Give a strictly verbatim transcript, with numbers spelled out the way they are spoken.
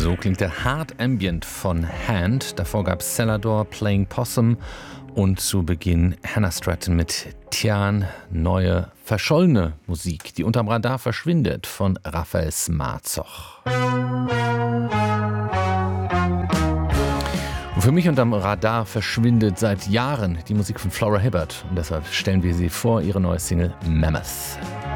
So klingt der Hard Ambient von Hand. Davor gab es Celador, Playing Possum und zu Beginn Hannah Stratton mit Tian, neue, verschollene Musik, die unterm Radar verschwindet, von Raphael Smarzoch. Und für mich unterm Radar verschwindet seit Jahren die Musik von Flora Hibbert und deshalb stellen wir sie vor, ihre neue Single Mammoth.